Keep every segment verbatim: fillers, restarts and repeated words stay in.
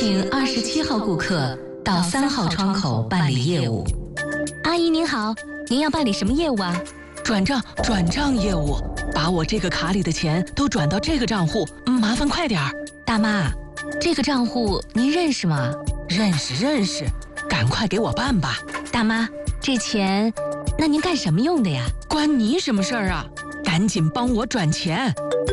请二十七号顾客到三号窗口办理业务。 阿姨您好，您要办理什么业务啊？ 转账，转账业务，把我这个卡里的钱都转到这个账户，麻烦快点儿。 大妈，这个账户您认识吗？ 认识认识，赶快给我办吧。 大妈，这钱，那您干什么用的呀？ 关你什么事儿啊？赶紧帮我转钱。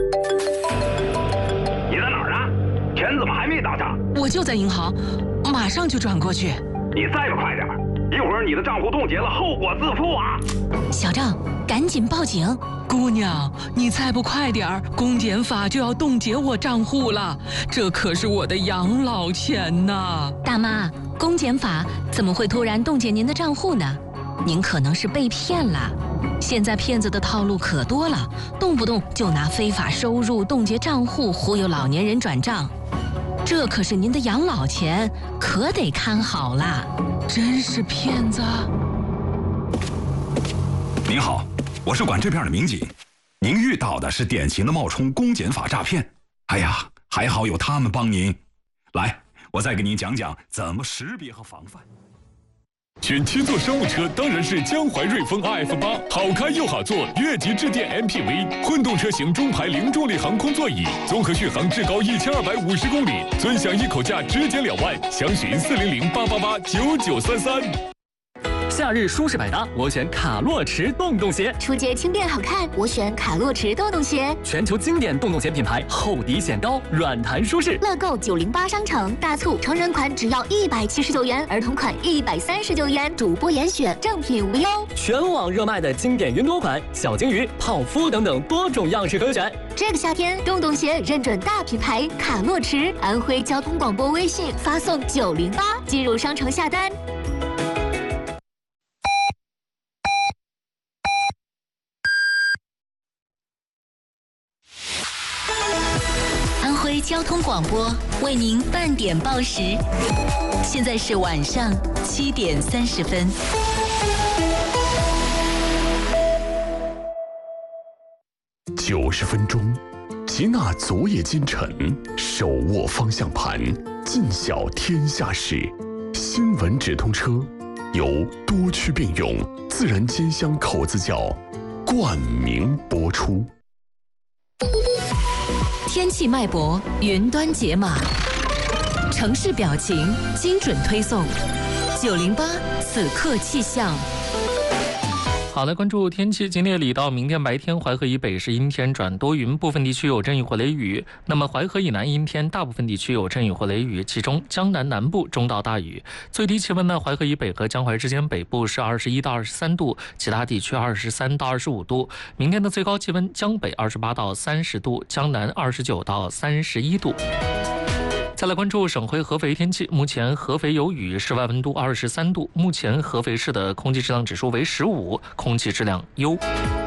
你在哪儿啊？钱怎么还没到账？ 我就在银行，马上就转过去。 你再不快点，一会儿你的账户冻结了，后果自负啊！ 小郑，赶紧报警！ 姑娘，你再不快点儿，公检法就要冻结我账户了，这可是我的养老钱呐！ 大妈，公检法怎么会突然冻结您的账户呢？您可能是被骗了。现在骗子的套路可多了，动不动就拿非法收入冻结账户忽悠老年人转账，这可是您的养老钱，可得看好了。 真是骗子！ 您好，我是管这片的民警，您遇到的是典型的冒充公检法诈骗。哎呀，还好有他们帮您。来，我再给您讲讲怎么识别和防范。 选七座商务车当然是江淮瑞风 R F 八，好开又好坐，越级致电 M P V， 混动车型中排零重力航空座椅，综合续航至高一千二百五十公里，尊享一口价直减两万，详询四零零八八八九九三三。 夏日舒适百搭，我选卡洛驰洞洞鞋； 初阶轻便好看，我选卡洛驰洞洞鞋。 全球经典洞洞鞋品牌，厚底显高，软弹舒适。 乐购九零八商城大促，成人款只要一百七十九元，儿童款一百三十九元，主播严选，正品无忧。 全网热卖的经典云朵款、小金鱼、泡芙等等多种样式可选。 这个夏天，洞洞鞋认准大品牌卡洛驰，安徽交通广播微信发送九零八进入商城下单。 安徽交通广播为您半点报时，现在是晚上七点三十分。 九十分钟，齐纳昨夜今晨，手握方向盘，尽晓天下事。新闻直通车由多区并用自然煎香口子窖冠名播出。 天气脉搏，云端解码，城市表情，精准推送。九零八此刻气象。 好，来关注天气。今天里到明天白天，淮河以北是阴天转多云，部分地区有阵雨或雷雨。那么淮河以南阴天，大部分地区有阵雨或雷雨，其中江南南部中到大雨。最低气温呢，淮河以北和江淮之间北部是二十一到二十三度，其他地区二十三到二十五度。明天的最高气温，江北二十八到三十度，江南二十九到三十一度。再来关注省会合肥天气，目前合肥有雨，室外温度二十三度，目前合肥市的空气质量指数为十五，空气质量优。